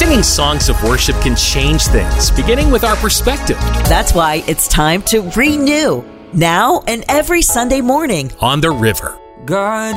Singing songs of worship can change things, beginning with our perspective. That's why it's time to renew, now and every Sunday morning on the river. God